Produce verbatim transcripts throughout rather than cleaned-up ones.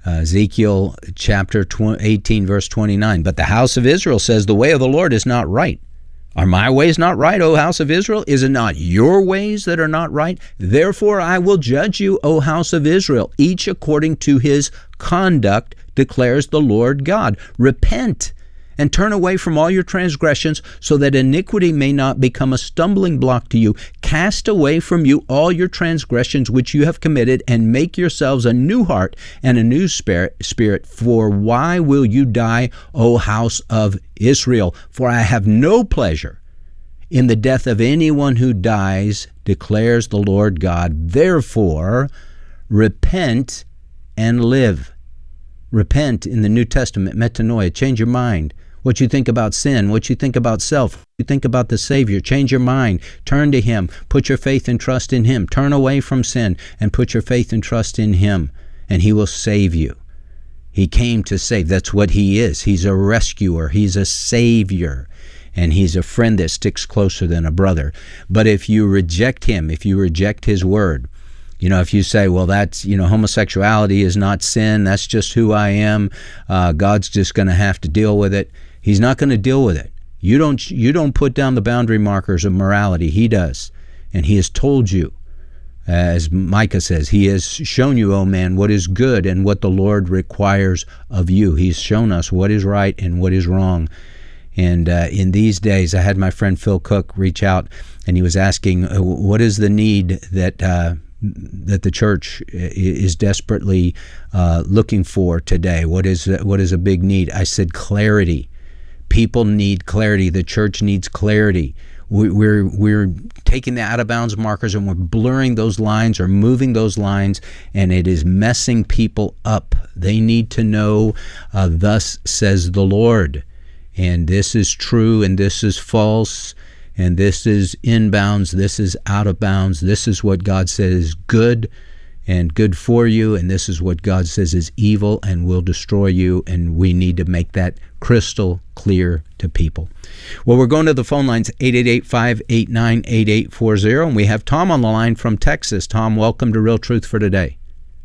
Uh, Ezekiel chapter eighteen, verse twenty-nine. But the house of Israel says, the way of the Lord is not right. Are my ways not right, O house of Israel? Is it not your ways that are not right? Therefore I will judge you, O house of Israel, each according to his conduct, declares the Lord God. Repent and turn away from all your transgressions, so that iniquity may not become a stumbling block to you. Cast away from you all your transgressions which you have committed, and make yourselves a new heart and a new spirit. Spirit. For why will you die, O house of Israel? For I have no pleasure in the death of anyone who dies, declares the Lord God. Therefore, repent and live. Repent in the New Testament, metanoia, change your mind. What you think about sin, what you think about self, what you think about the Savior, change your mind, turn to Him, put your faith and trust in Him, turn away from sin and put your faith and trust in Him, and He will save you. He came to save. That's what He is. He's a rescuer. He's a Savior. And He's a friend that sticks closer than a brother. But if you reject Him, if you reject His word, you know, if you say, well, that's, you know, homosexuality is not sin, that's just who I am, uh, God's just going to have to deal with it. He's not going to deal with it. You don't, you don't put down the boundary markers of morality. He does. And He has told you, as Micah says, He has shown you, O man, what is good and what the Lord requires of you. He's shown us what is right and what is wrong. And uh, in these days, I had my friend Phil Cook reach out, and he was asking, uh, what is the need that uh, that the church is desperately uh, looking for today? What is what is a big need? I said clarity. People need clarity. The church needs clarity. We, we're we're taking the out of bounds markers and we're blurring those lines or moving those lines, and it is messing people up. They need to know, uh, thus says the Lord, and this is true and this is false, and this is in bounds, this is out of bounds. This is what God says is good and good for you, and this is what God says is evil and will destroy you, and we need to make that crystal clear to people. Well, we're going to the phone lines, eight eight eight, five eight nine, eight eight four zero, and we have Tom on the line from Texas. Tom, welcome to Real Truth for Today.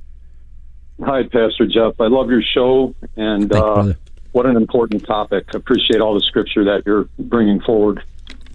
Hi, Pastor Jeff. I love your show, and Thank uh, you, what an important topic. I appreciate all the scripture that you're bringing forward.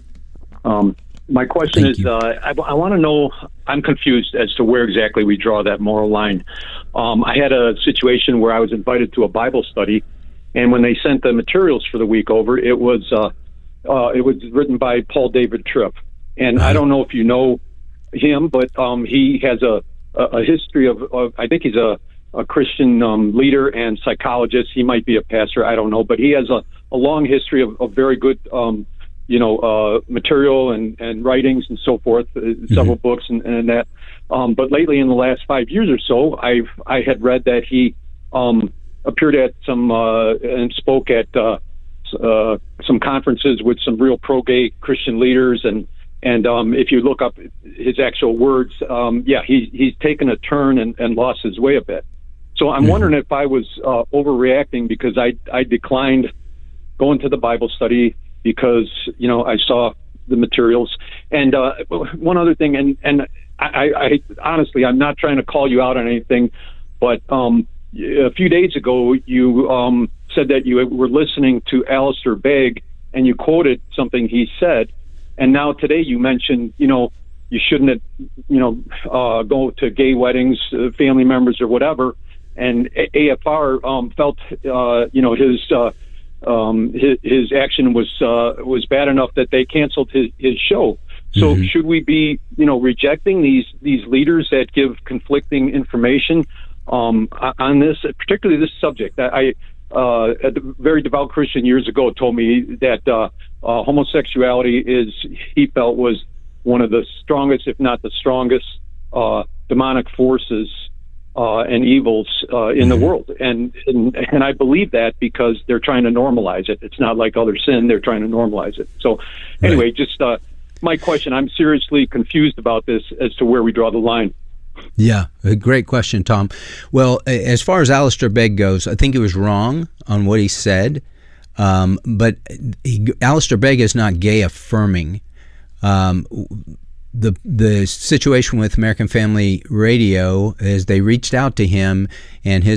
Um, my question Thank is, uh, I, I want to know, I'm confused as to where exactly we draw that moral line. Um, I had a situation where I was invited to a Bible study, and when they sent the materials for the week over, it was uh, uh, it was written by Paul David Tripp. And I don't know if you know him, but um, he has a, a history of, of, I think he's a, a Christian um, leader and psychologist. He might be a pastor, I don't know, but he has a, a long history of, of very good um you know, uh, material and, and writings and so forth, uh, mm-hmm. several books and, and that. Um, but lately, in the last five years or so, I've I had read that he um, appeared at some uh, and spoke at uh, uh, some conferences with some real pro-gay Christian leaders. And and um, if you look up his actual words, um, yeah, he he's taken a turn and, and lost his way a bit. So I'm mm-hmm. wondering if I was uh, overreacting because I I declined going to the Bible study, because, you know, I saw the materials. And uh, one other thing, and, and I, I honestly, I'm not trying to call you out on anything, but um, a few days ago, you um, said that you were listening to Alistair Begg, and you quoted something he said. And now today you mentioned, you know, you shouldn't, you know, uh, go to gay weddings, uh, family members or whatever. And A F R um, felt, uh, you know, his... Uh, Um, his, his action was uh, was bad enough that they canceled his, his show. So mm-hmm. should we be, you know, rejecting these these leaders that give conflicting information um, on this, particularly this subject? I, uh, a very devout Christian years ago told me that uh, uh, homosexuality is, he felt, was one of the strongest, if not the strongest, uh, demonic forces Uh, and evils uh, in the world, and, and and I believe that because they're trying to normalize it. It's not like other sin; they're trying to normalize it. So, anyway, right. just uh, my question. I'm seriously confused about this as to where we draw the line. Yeah, a great question, Tom. Well, as far as Alistair Begg goes, I think he was wrong on what he said, um, but he, Alistair Begg is not gay affirming. Um, The the situation with American Family Radio is they reached out to him, and his